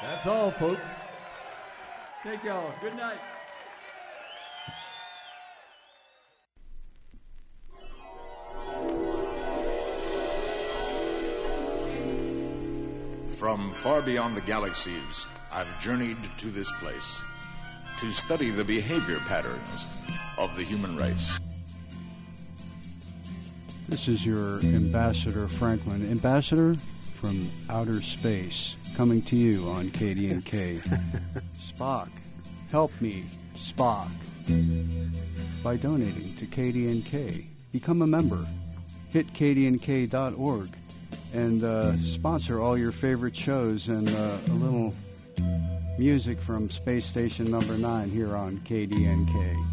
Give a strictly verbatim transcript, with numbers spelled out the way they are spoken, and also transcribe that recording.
That's all, folks. Thank y'all. Good night. From far beyond the galaxies, I've journeyed to this place to study the behavior patterns of the human race. This is your Ambassador Franklin. Ambassador from outer space, coming to you on K D N K. Spock, help me, Spock. By donating to K D N K. Become a member. Hit K D N K dot org and uh, sponsor all your favorite shows and uh, a little music from Space Station Number nine here on K D N K.